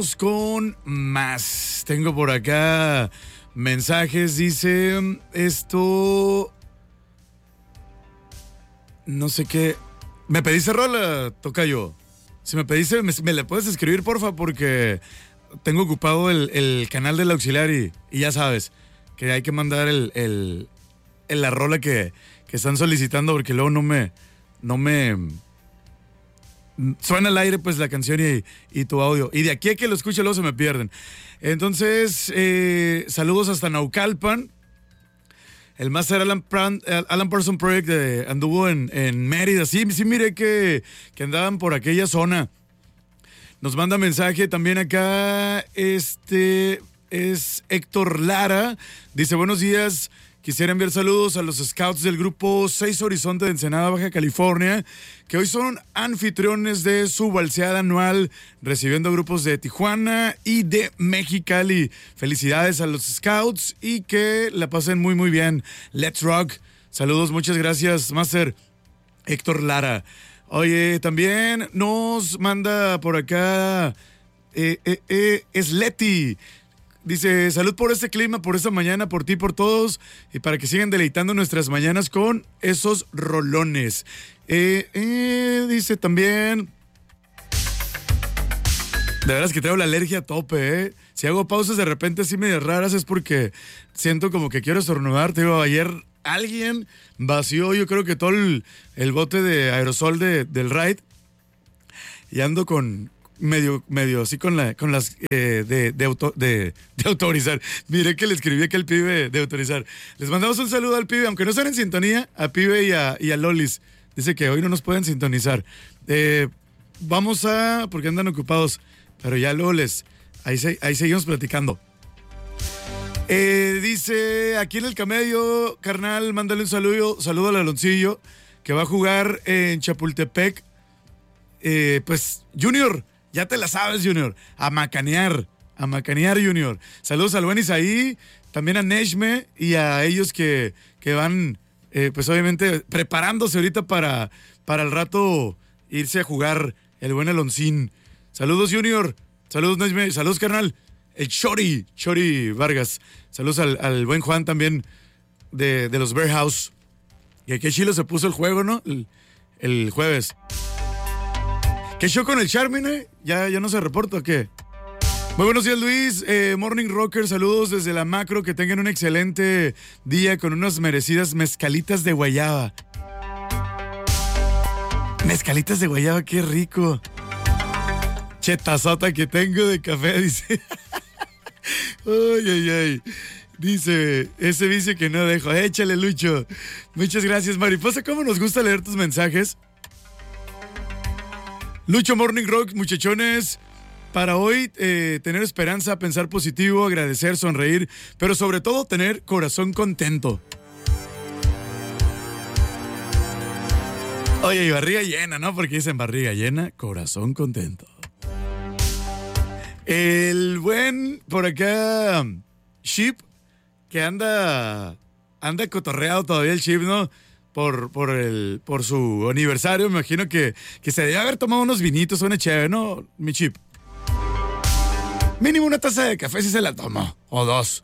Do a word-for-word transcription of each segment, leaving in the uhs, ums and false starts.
Con más. Tengo por acá mensajes. Dice esto. No sé qué. ¿Me pediste rola, tocayo? Si me pediste, me, me la puedes escribir, porfa, porque tengo ocupado el, el canal del auxiliar y, y ya sabes que hay que mandar el, el, el la rola que, que están solicitando, porque luego no me. No me. Suena al aire pues la canción y, y tu audio. Y de aquí a que lo escuche luego se me pierden. Entonces, eh, saludos hasta Naucalpan. El Master Alan, Pran, Alan Parsons Project de, anduvo en, en Mérida. Sí, sí miré que, que andaban por aquella zona. Nos manda mensaje también acá. Este es Héctor Lara. Dice, buenos días. Quisiera enviar saludos a los scouts del grupo seis Horizonte de Ensenada, Baja California, que hoy son anfitriones de su balseada anual, recibiendo grupos de Tijuana y de Mexicali. Felicidades a los scouts y que la pasen muy, muy bien. Let's rock. Saludos, muchas gracias, Master Héctor Lara. Oye, también nos manda por acá eh, eh, eh, es Leti. Dice, salud por este clima, por esta mañana, por ti, por todos, y para que sigan deleitando nuestras mañanas con esos rolones. Eh, eh, dice también, de veras que traigo la alergia a tope, ¿eh? Si hago pausas de repente así medio raras es porque siento como que quiero estornudar. Te digo, ayer alguien vació, yo creo que todo el, el bote de aerosol de, del Ride, y ando con... Medio, medio, así con la, con las eh, de, de, auto, de, de autorizar. Miré que le escribí aquí al pibe de autorizar. Les mandamos un saludo al pibe, aunque no estén en sintonía, a pibe y a, y a Lolis. Dice que hoy no nos pueden sintonizar. Eh, vamos a, porque andan ocupados, pero ya luego les, ahí, se, ahí seguimos platicando. Eh, dice, aquí en el camello, carnal, mándale un saludo, saludo al Aloncillo, que va a jugar en Chapultepec. Eh, pues, Junior. Ya te la sabes, Junior. A macanear. A macanear, Junior. Saludos al buen Isaí, también a Neshme y a ellos que, que van, eh, pues obviamente, preparándose ahorita para, para el rato irse a jugar el buen Aloncín. Saludos, Junior. Saludos, Neshme. Saludos, carnal. El Chori, Chori Vargas. Saludos al, al buen Juan también de, de los Bear House. Y qué chilo se puso el juego, ¿no? El, el jueves. ¿Qué show con el Charmin, eh? ¿Ya, ya no se reporta o qué? Muy buenos días, Luis. Eh, Morning Rocker, saludos desde la macro. Que tengan un excelente día con unas merecidas mezcalitas de guayaba. Mezcalitas de guayaba, qué rico. Chetazota que tengo de café, dice. Ay, ay, ay. Dice, ese vicio que no dejo. Échale, Lucho. Muchas gracias, Mariposa. ¿Cómo nos gusta leer tus mensajes? Lucho Morning Rock, muchachones, para hoy eh, tener esperanza, pensar positivo, agradecer, sonreír, pero sobre todo tener corazón contento. Oye, y barriga llena, ¿no? Porque dicen barriga llena, corazón contento. El buen, por acá, Chip, que anda, anda cotorreado todavía el Chip, ¿no? Por, por, el, por su aniversario, me imagino que, que se debe haber tomado unos vinitos, suena chévere, ¿no, mi Chip? Mínimo una taza de café si se la toma, o dos.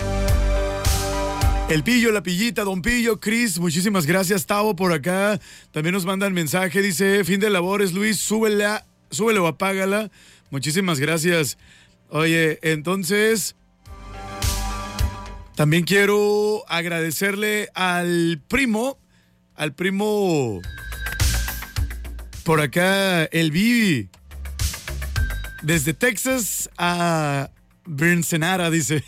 El Pillo, la Pillita, Don Pillo, Chris, muchísimas gracias. Tavo por acá, también nos mandan mensaje, dice, fin de labores, Luis, súbela, súbele o apágala. Muchísimas gracias. Oye, entonces... También quiero agradecerle al primo, al primo por acá, el Bibi, desde Texas a Bernsenara, dice.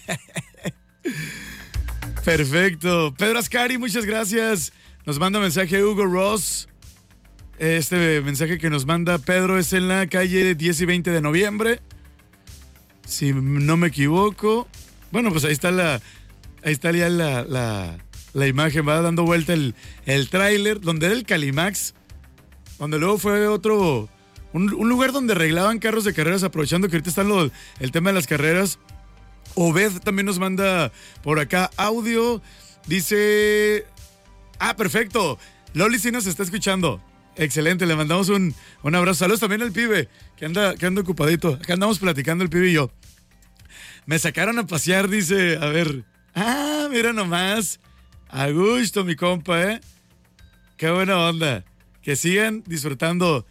Perfecto. Pedro Ascari, muchas gracias. Nos manda mensaje Hugo Ross. Este mensaje que nos manda Pedro es en la calle diez y veinte de noviembre. Si no me equivoco. Bueno, pues ahí está la... Ahí está ya la, la, la imagen, va dando vuelta el, el tráiler, donde era el Calimax, donde luego fue otro, un, un lugar donde arreglaban carros de carreras, aprovechando que ahorita está lo, el tema de las carreras. Obed también nos manda por acá audio, dice, ah, perfecto, Loli sí nos está escuchando, Excelente, le mandamos un, un abrazo. Saludos también al pibe, que anda, que anda ocupadito. Acá andamos platicando el pibe y yo. Me sacaron a pasear, dice, a ver. Ah, mira nomás. A gusto, mi compa, ¿eh? Qué buena onda. Que sigan disfrutando.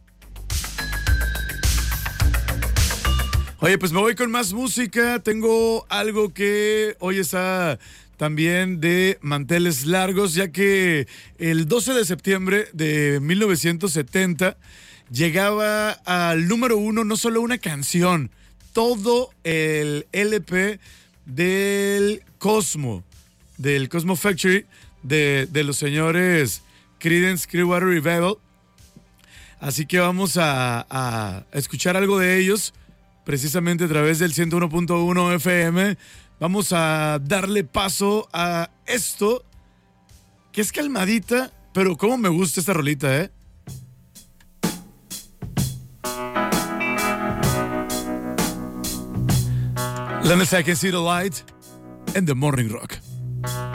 Oye, pues me voy con más música. Tengo algo que hoy está también de manteles largos, ya que el doce de septiembre de mil novecientos setenta llegaba al número uno no solo una canción, todo el L P del Cosmo, del Cosmo Factory, de, de los señores Creedence Clearwater Revival. Así que vamos a, a escuchar algo de ellos, precisamente a través del ciento uno punto uno F M. Vamos a darle paso a esto, que es calmadita, pero cómo me gusta esta rolita, ¿eh? Let me see, I can see the light in the morning rock.